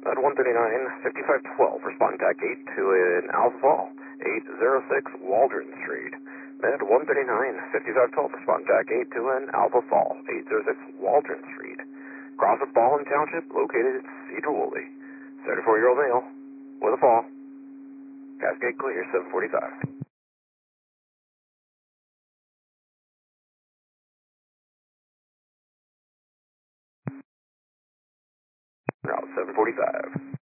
At 139, 5512, respond TAC 8 to an Alpha Fall, 806 Waldron Street. At 139, 5512, respond TAC 8 to an Alpha Fall, 806 Waldron Street. Cross of Ballin Township, located at Cedar Woolley. 34-year-old male, with a fall. Cascade clear, 745. Route 745.